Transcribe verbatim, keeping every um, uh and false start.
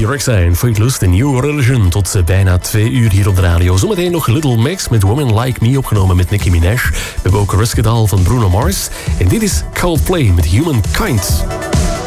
T-Rex en Footloose, de New Religion. Tot bijna twee uur hier op de radio. Zometeen nog Little Mix met Women Like Me, opgenomen met Nicki Minaj. We hebben ook Risk It All van Bruno Mars. En dit is Coldplay met Humankind.